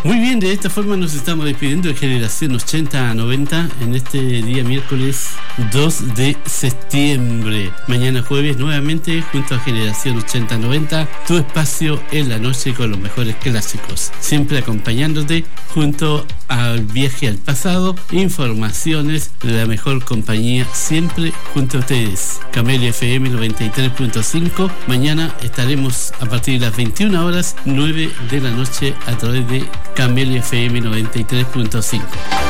Muy bien, de esta forma nos estamos despidiendo de Generación 80-90 en este día miércoles 2 de septiembre. Mañana jueves nuevamente junto a Generación 80-90, tu espacio en la noche con los mejores clásicos. Siempre acompañándote junto al viaje al pasado, informaciones de la mejor compañía, siempre junto a ustedes. Camelia FM 93.5. Mañana estaremos a partir de las 21 horas, 9 de la noche a través de Camelia FM 93.5.